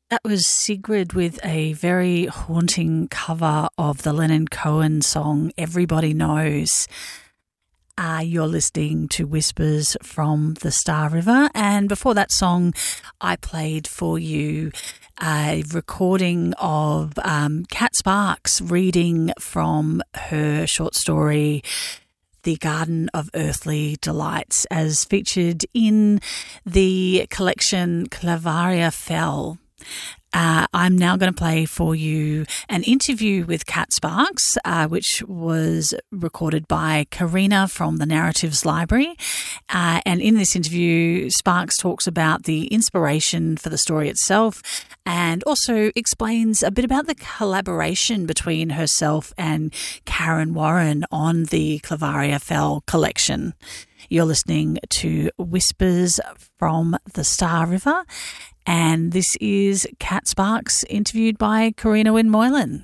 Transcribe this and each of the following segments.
That was Sigrid with a very haunting cover of the Leonard Cohen song Everybody Knows. You're listening to Whispers from the Star River, and before that song I played for you a recording of Kat Sparks reading from her short story The Garden of Earthly Delights, as featured in the collection Clavaria Fell. I'm now going to play for you an interview with Kat Sparks, which was recorded by Karina from the Narratives Library. And in this interview, Sparks talks about the inspiration for the story itself and also explains a bit about the collaboration between herself and Karen Warren on the Clavaria Fell collection. You're listening to Whispers from the Star River, and this is Kat Sparks interviewed by Karina Wynne Moylan.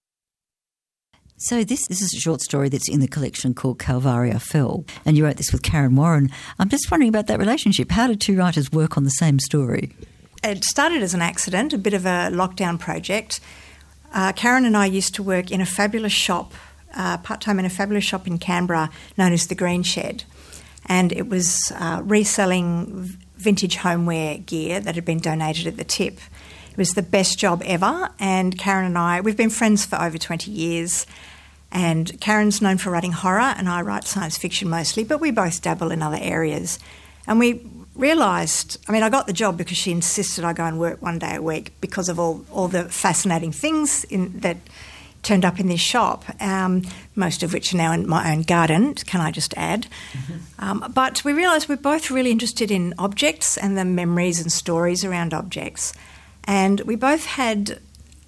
So this is a short story that's in the collection called Clavaria Fell, and you wrote this with Karen Warren. I'm just wondering about that relationship. How did two writers work on the same story? It started as an accident, a bit of a lockdown project. Karen and I used to work in a fabulous shop, part-time in a fabulous shop in Canberra known as the Green Shed. And it was reselling vintage homeware gear that had been donated at the tip. It was the best job ever, and Karen and I, we've been friends for over 20 years, and Karen's known for writing horror and I write science fiction mostly, but we both dabble in other areas. And we realised, I got the job because she insisted I go and work one day a week because of all the fascinating things that turned up in this shop, most of which are now in my own garden, can I just add. Mm-hmm. But we realised we're both really interested in objects and the memories and stories around objects. And we both had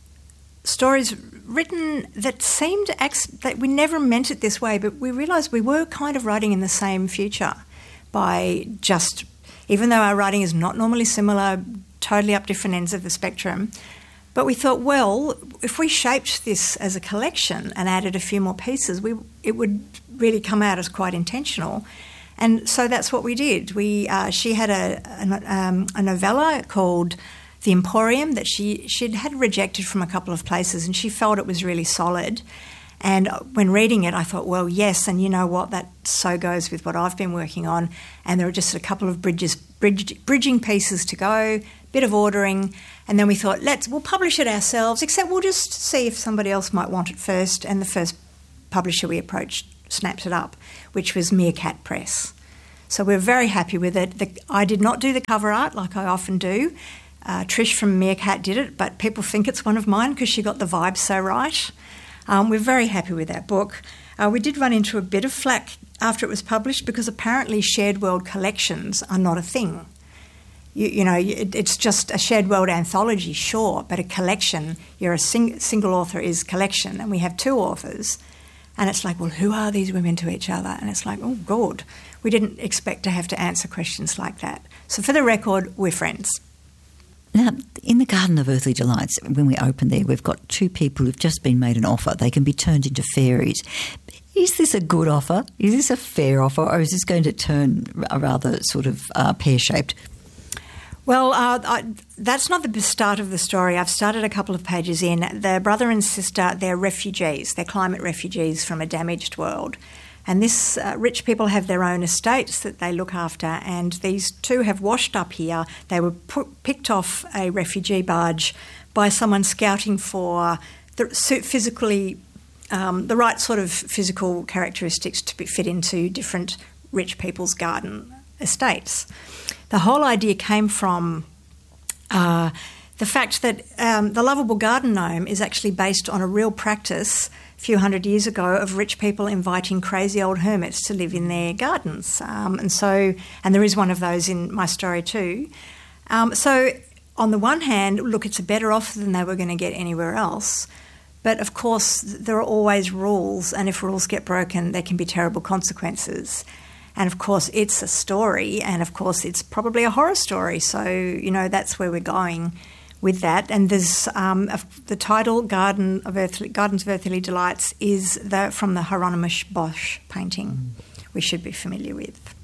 stories written that seemed that we never meant it this way, but we realised we were kind of writing in the same future by just, even though our writing is not normally similar, totally up different ends of the spectrum. But we thought, well, if we shaped this as a collection and added a few more pieces, it would really come out as quite intentional. And so that's what we did. She had a novella called The Emporium that she'd had rejected from a couple of places, and she felt it was really solid. And when reading it, I thought, well, yes, and you know what, that so goes with what I've been working on. And there were just a couple of bridging pieces to go, bit of ordering, and then we thought, we'll publish it ourselves, except we'll just see if somebody else might want it first. And the first publisher we approached snapped it up, which was Meerkat Press. So we're very happy with it. I did not do the cover art like I often do. Trish from Meerkat did it, but people think it's one of mine because she got the vibe so right. We're very happy with that book. We did run into a bit of flack after it was published because apparently shared world collections are not a thing. It's just a shared world anthology, sure, but a collection, you're a single author is collection, and we have two authors. And it's like, well, who are these women to each other? And it's like, oh, God, we didn't expect to have to answer questions like that. So for the record, we're friends. Now, in the Garden of Earthly Delights, when we open there, we've got two people who've just been made an offer. They can be turned into fairies. Is this a good offer? Is this a fair offer? Or is this going to turn a rather sort of pear-shaped? Well, that's not the start of the story. I've started a couple of pages in. The brother and sister, they're refugees. They're climate refugees from a damaged world. And this rich people have their own estates that they look after, and these two have washed up here. They were picked off a refugee barge by someone scouting for the right sort of physical characteristics to fit into different rich people's garden estates. The whole idea came from the fact that the lovable garden gnome is actually based on a real practice a few hundred years ago of rich people inviting crazy old hermits to live in their gardens. And there is one of those in my story too. So on the one hand, look, it's a better offer than they were going to get anywhere else. But of course, there are always rules, and if rules get broken, there can be terrible consequences. And of course, it's a story, and of course, it's probably a horror story. So, that's where we're going with that. And there's the title, Gardens of Earthly Delights, is from the Hieronymus Bosch painting we should be familiar with.